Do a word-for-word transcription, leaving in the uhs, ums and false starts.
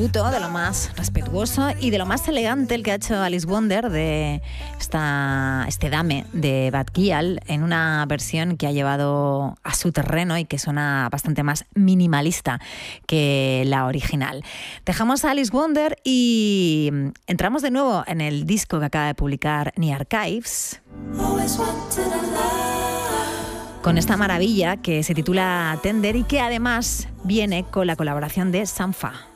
absoluto, de lo más respetuoso y de lo más elegante el que ha hecho Alice Wonder de esta, este Dame de Bad Gyal en una versión que ha llevado a su terreno y que suena bastante más minimalista que la original. Dejamos a Alice Wonder y entramos de nuevo en el disco que acaba de publicar New Archives con esta maravilla que se titula Tender y que además viene con la colaboración de Sampha.